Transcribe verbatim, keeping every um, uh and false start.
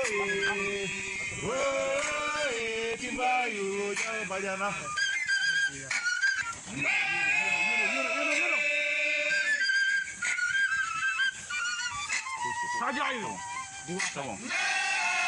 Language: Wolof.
Oe, timba yu, jauh bajana. Saja itu. Dua sama.